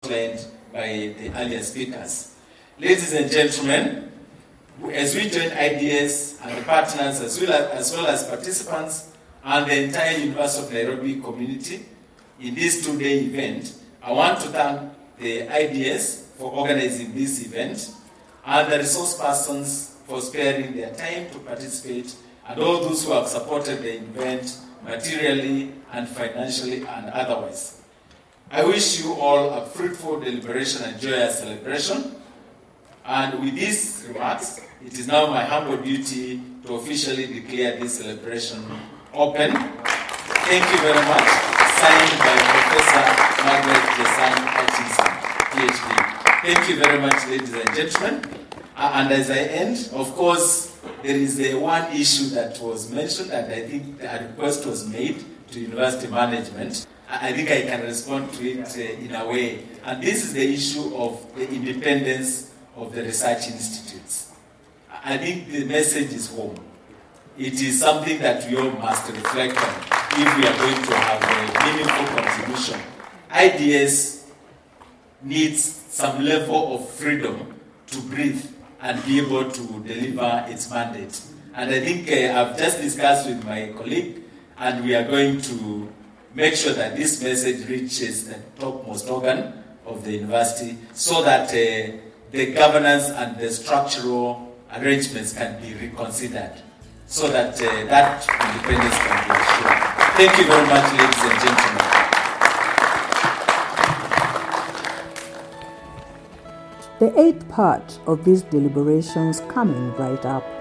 explained by the earlier speakers. Ladies and gentlemen, as we join IDS and the partners as well as participants and the entire University of Nairobi community in this two-day event, I want to thank the IDS for organizing this event and the resource persons for sparing their time to participate, and all those who have supported the event materially and financially and otherwise. I wish you all a fruitful deliberation and joyous celebration. And with these remarks, it is now my humble duty to officially declare this celebration open. Thank you very much. Signed by Professor Margaret Jesang Hutchinson, PhD. Thank you very much, ladies and gentlemen. And as I end, of course, there is one issue that was mentioned, and I think a request was made to university management. I think I can respond to it in a way. And this is the issue of the independence of the research institutes. I think the message is home. It is something that we all must reflect on if we are going to have a meaningful contribution. IDS needs some level of freedom to breathe and be able to deliver its mandate. And I think I've just discussed with my colleague, and we are going to make sure that this message reaches the topmost organ of the university so that the governance and the structural arrangements can be reconsidered so that that independence can be assured. Thank you very much, ladies and gentlemen. The eighth part of these deliberations coming right up.